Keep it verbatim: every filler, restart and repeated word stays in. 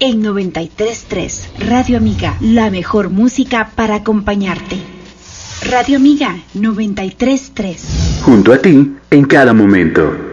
en noventa y tres punto tres. Radio Amiga, la mejor música para acompañarte. Radio Amiga noventa y tres punto tres. Junto a ti en cada momento.